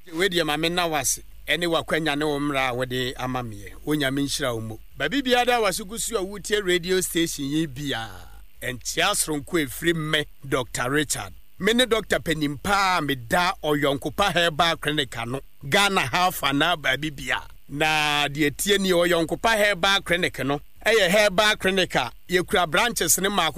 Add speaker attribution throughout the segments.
Speaker 1: We dia ma me na wase ene wakwanya ne omra wode amamie onya me nhyira omo babi biada wasugusu awutie radio station yi bia entiasronko efri me Dr. Richard me ne Dr. Penimpa me da oyonkopa Herbal Clinic no Ghana half ana babi bia na de tie ni oyonkopa Herbal Clinic no eye Herbal Clinic yekura branches ne maako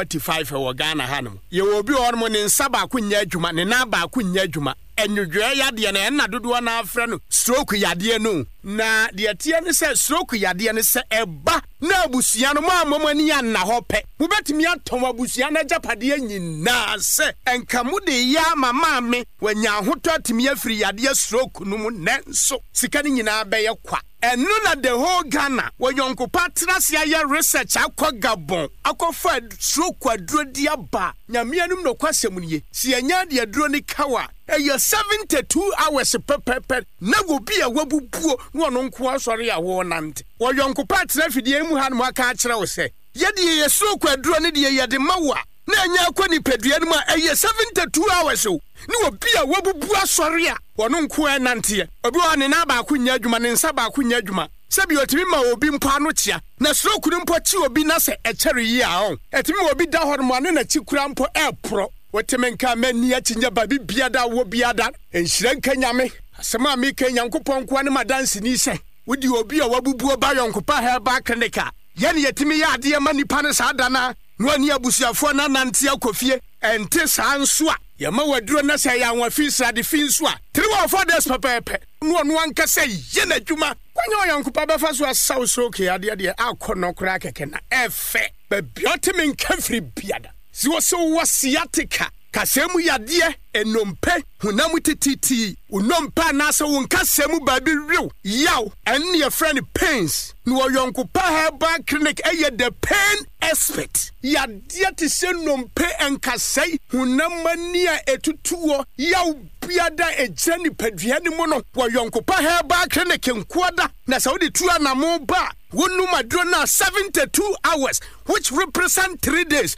Speaker 1: 45 wo Ghana hanum ye obi ormo ne nsaba ko nya adwuma ne na ba ko nya adwuma enwudwe yade ne na dodo na afra no stroke yade no na de tie ne se stroke yade ne se eba na abusua no mamani ya na hope mubetimi atom abusua na japade nyina se enkamude ya mama me wanya hoto timi afiri yade stroke no mu nenso sika ne nyina beye kwa enu na the whole Ghana wonyonkopa trasia ya research akọ Gabon akọfa stroke aduro dia ba nyamianum no kwasemunye si anya de aduro ni kawa eyo 72 hours pepepe na go bia wabubuo no nko asori awo nante wonyonkopa trafidie mu hanum aka akere wo se yede ye stroke aduro ni de yede mawa na anya akoni pedua no ma eye 72 hours o ni obi a wabubu asori a wono nko enante obi wa ne na ba akunya adwuma ne nsa ba akunya adwuma sabi otimi ma obi mpo ano chia na stroke no mpo chi obi na se echere yi a on etimi obi da hɔ no ano na chi kura mpo epro wotemenka mani achinya babi biada wo biada enhyira nkanyame asema mi kanyankopɔn ko ne madanse ni se wodi obi a wabubu ba yonkopa Herbal Clinic yene yetimi ya ade ma nipa ne saada na no ani abusuafo na nante akofie ente saa nso a yama waduro na se ya anwafi srade finso a 3 or 4 days pepepe no anka se yena adwuma kwanya yonkopa befa so asaw stroke ade akɔnɔ kora keke na efe bebiotimi nkafri biada si wo so wasiatika kasemu yade enompe hunamu tititi unompa na se wonkasemu babi rew yaw enne your friend pains no yonkopa Herbal Clinic eye the pain expert yade te se nompe enkasai hunamani a etutuo yaw biada ejani padua ni mo no yonkopa Herbal Clinic nkoada na se wodi tu anamo ba wonu madro na 72 hours which represent 3 days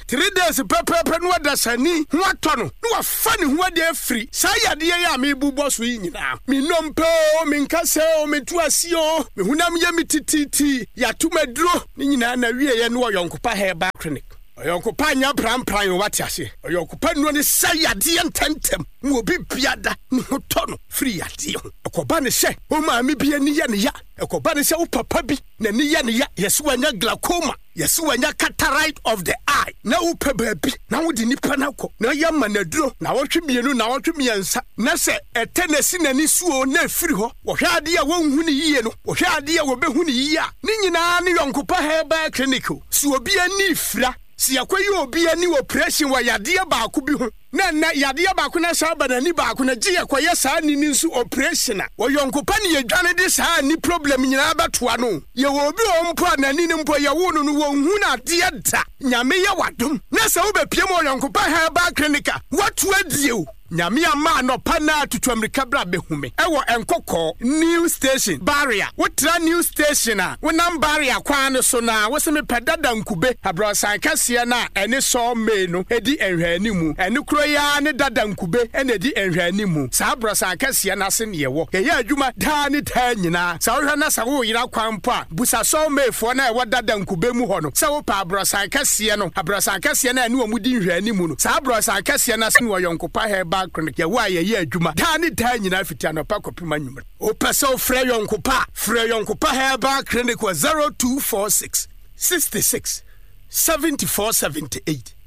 Speaker 1: pepe no adasani ho atono no afani ho de free sayade ya me bubo so nyina me nompe o me nkase o me tuasi o me hunam ye mitititi ya tumadro ni nyina na wie ye no yonkopa Herbal Clinic oyonkopa nya prampran wate ase oyonkopa no ne sayade ntentem mo obi biada ni hotono free yade akoba ne hye o ma me bia ni ye ne ya akoba ne hye o papa bi na ni ye ne ya yesu wanya glaucoma yesu wanya cataract of the eye na wo peba bi na wo di nipa na kɔ na ya manaduro na wo twemienu na wo twemiensa na se etenesi na ni suo na afiri hɔ wo hwɛ ade a wo hu ni yie no wo hwɛ ade a wo behu ni yie a ni nyina ne yonkopa Herbal Clinic si obi ani fira si akoyi obi ani operation wa yade ba ku bi ho na yade ba ku na sa banani ba ku na gye akoye sa ni nsu operation a wo yonkopa ne yedwane de sa ni problem nyina batoa no ye wo obi o mpo anani ni mpo ye wo no wo hu na de da nyame ye wadom na sa wo bepiem wo yonkopa Herbal Clinic watu adie o nyame ama no pa na tutu America bra behume ewo enkokɔ new station barrier wotra new station a wonam barrier kwan so na woseme pedada nkube abrosan kase na ene so me no edi enhwani mu ene kro ya ne dada nkube ene edi enhwani mu sa abrosan kase na se ne yewo ye adwuma da ne ta nyina sa wo hwa na sa wo yira kwan po a busa so me fo na ewo dada nkube mu ho no sa wo pa abrosan kase no abrosan kase na ene wo mudi enhwani mu no sa abrosan kase na se ne wo yonkopa Herbal Clinic ya wa ye adwuma da ne da nyina fiti anopa kopima nwumre o pese frɛ yonkopa Herbal Clinic wa 0246 66 7478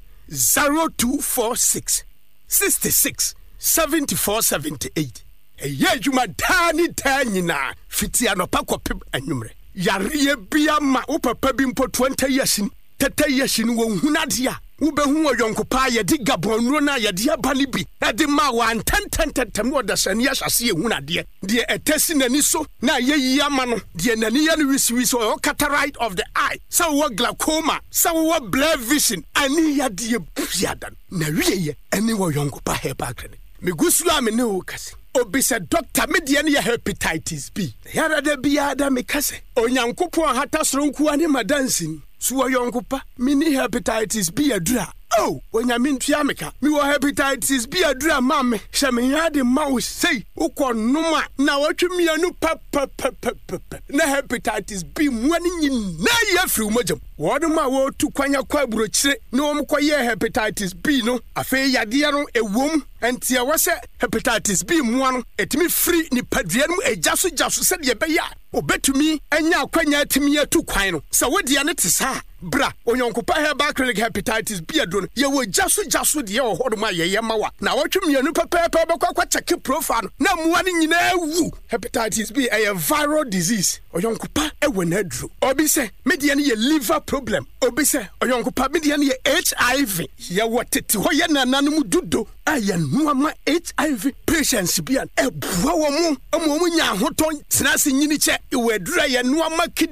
Speaker 1: 0246 66 7478 ye adwuma da ne da nyina fiti anopa kopim nwumre yare bia ma o papa bi mpo 20 years 30 years ni wo hunade a ubehu oyonkopa ye di Gabon no na ye di abani bi e di ma wa ntantantantem no da sane asase ehunade de etesi nani so na ye yi ama no de nani ye no wisi o cataract of the eye so wo glaucoma so wo blurred vision ani ya de buada na wie ye ani wo oyonkopa Herbal Clinic megusu a me ne o kase obi se doctor me de ne hepatitis B yara da biada me kase onyankopon hata soronku ani madansin suwa yonkopa mini hepatitis B adura Oh, when you mean Tiamica, me were hepatitis B a dram, Shammy had a mouse say, Uko Numa, now what you mean, no papa, na hepatitis B, winning in na through Mojum. What am I word to Quanya Quabruche, no mquaye hepatitis B, no, a fair yadiano, a womb, and Tia was hepatitis B, one, et me free ni padrianum, a just said ye baya, or bet to me, and now Quanya to me a 2 quino. So what the anetis ha? Bra, when you occupy her bacterial hepatitis B, you will just with your hold my yamawa. Now, what you mean, no papa, check your profile. Now, one in hepatitis B, a viral disease, or young kupa, a winner drew. Obi say, median ye liver problem. Obi say, or young kupa, median ye HIV. Ya what it to Hoyana Nanamu Dudo. I am no HIV patients be a brown, a woman, ya hoton, snazzy in the chair, you were dry and no